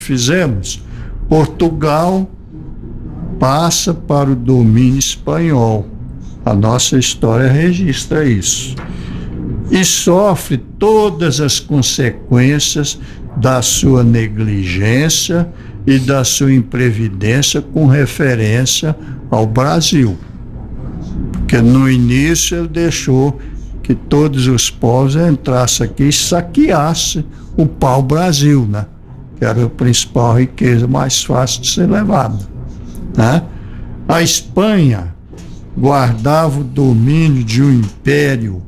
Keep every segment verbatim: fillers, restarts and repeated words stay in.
fizemos, Portugal passa para o domínio espanhol. A nossa história registra isso. E sofre todas as consequências da sua negligência e da sua imprevidência com referência ao Brasil. Porque no início ele deixou que todos os povos entrassem aqui e saqueassem o pau-brasil, né? Que era a principal riqueza mais fácil de ser levada, né? A Espanha guardava o domínio de um império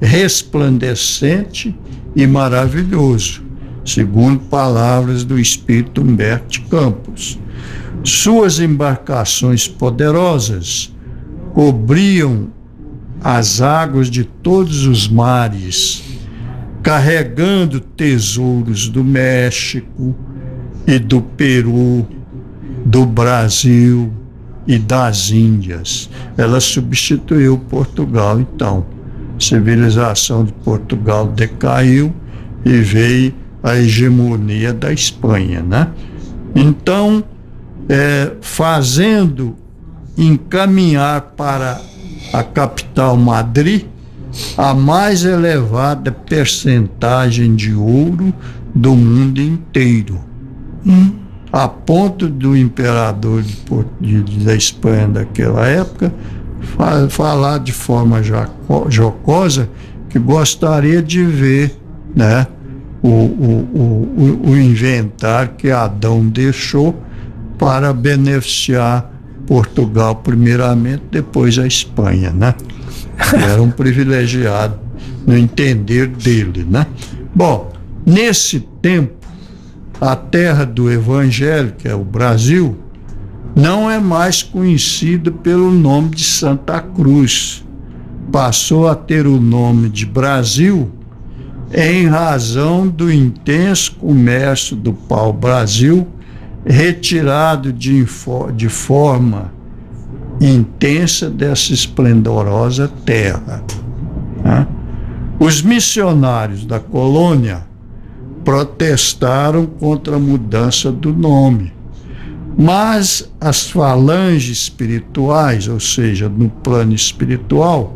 resplandecente e maravilhoso, segundo palavras do espírito Humberto de Campos. Suas embarcações poderosas cobriam as águas de todos os mares, carregando tesouros do México e do Peru, do Brasil e das Índias. Ela substituiu Portugal, então. A civilização de Portugal decaiu e veio a hegemonia da Espanha, né? Então, é, fazendo encaminhar para a capital Madrid a mais elevada percentagem de ouro do mundo inteiro, hum. a ponto do imperador de, de, de, da Espanha daquela época fa, falar de forma jaco, jocosa que gostaria de ver, né, o, o, o, o inventário que Adão deixou para beneficiar Portugal primeiramente, depois a Espanha, né? Era um privilegiado no entender dele, né? Bom, nesse tempo, a terra do Evangelho, que é o Brasil, não é mais conhecida pelo nome de Santa Cruz. Passou a ter o nome de Brasil em razão do intenso comércio do pau-brasil, retirado de, de forma intensa dessa esplendorosa terra, né? Os missionários da colônia protestaram contra a mudança do nome, mas as falanges espirituais, ou seja, no plano espiritual,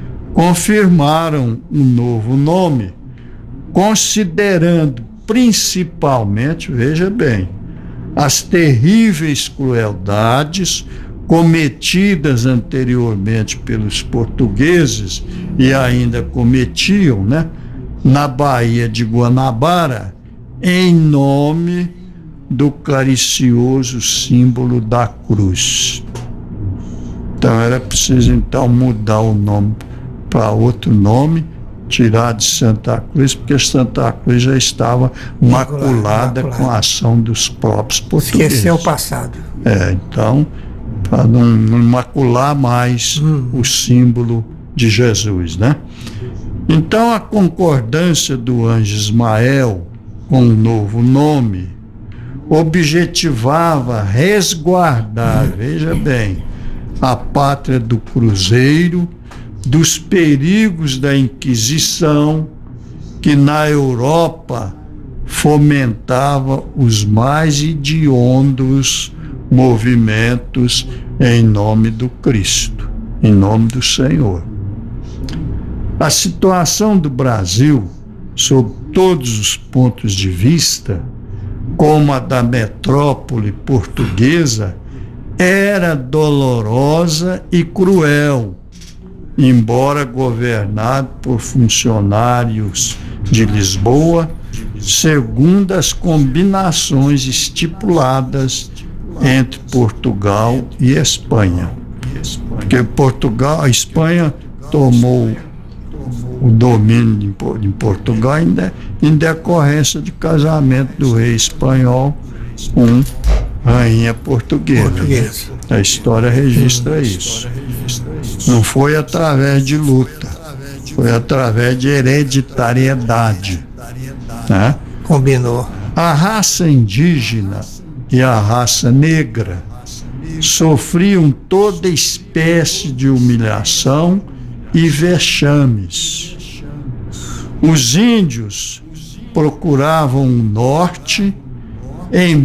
confirmaram um novo nome, considerando principalmente, veja bem, as terríveis crueldades cometidas anteriormente pelos portugueses e ainda cometiam, né, na Baía de Guanabara, em nome do caricioso símbolo da cruz. Então era preciso então mudar o nome para outro nome, tirar de Santa Cruz, porque Santa Cruz já estava maculada, maculada com a ação dos próprios portugueses. Esqueceu o passado. É, então, para não, não macular mais hum. o símbolo de Jesus, né? Então, a concordância do anjo Ismael com o novo nome objetivava resguardar, hum. veja bem, a pátria do cruzeiro dos perigos da Inquisição, que na Europa fomentava os mais hediondos movimentos em nome do Cristo, em nome do Senhor. A situação do Brasil, sob todos os pontos de vista, como a da metrópole portuguesa, era dolorosa e cruel, embora governado por funcionários de Lisboa, segundo as combinações estipuladas entre Portugal e Espanha. Porque Portugal, a Espanha tomou o domínio em Portugal em, de, em decorrência de casamento do rei espanhol com rainha portuguesa. portuguesa. A história registra isso. Não foi através de luta, foi através de hereditariedade, né? Combinou. A raça indígena e a raça negra sofriam toda espécie de humilhação e vexames. Os índios procuravam o norte em